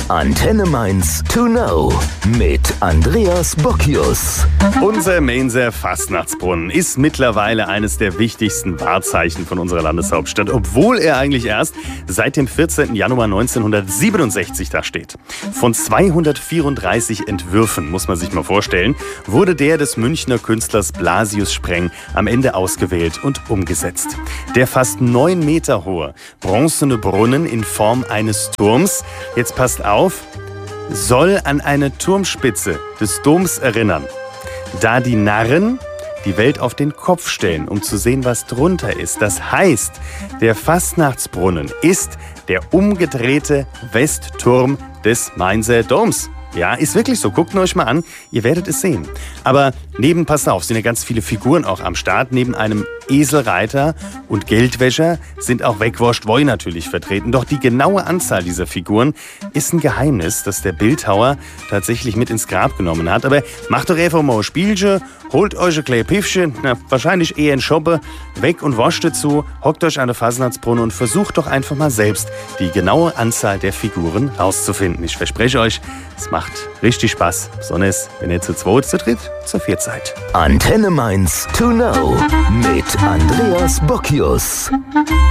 Antenne Mainz to know mit Andreas Bockius. Unser Mainzer Fastnachtsbrunnen ist mittlerweile eines der wichtigsten Wahrzeichen von unserer Landeshauptstadt, obwohl er eigentlich erst seit dem 14. Januar 1967 da steht. Von 234 Entwürfen, muss man sich mal vorstellen, wurde der des Münchner Künstlers Blasius Spreng am Ende ausgewählt und umgesetzt. Der fast 9 Meter hohe bronzene Brunnen in Form eines Turms, jetzt passt auf, soll an eine Turmspitze des Doms erinnern. Da die Narren die Welt auf den Kopf stellen, um zu sehen, was drunter ist. Das heißt, der Fastnachtsbrunnen ist der umgedrehte Westturm des Mainzer Doms. Ja, ist wirklich so. Guckt ihn euch mal an, ihr werdet es sehen. Aber passt auf, sind ja ganz viele Figuren auch am Start. Neben einem Eselreiter und Geldwäscher sind auch Wegwurscht-Woi natürlich vertreten. Doch die genaue Anzahl dieser Figuren ist ein Geheimnis, das der Bildhauer tatsächlich mit ins Grab genommen hat. Aber macht doch einfach mal ein Spielchen, holt euch ein kleines Piffchen, wahrscheinlich eher ein Shoppe, weg und wascht dazu, hockt euch an den Fastnachtsbrunnen und versucht doch einfach mal selbst die genaue Anzahl der Figuren rauszufinden. Ich verspreche euch, es macht richtig Spaß, besonders wenn ihr zu zweit, zu dritt, zu viert seid. Antenne Mainz to know mit Andreas Bockius.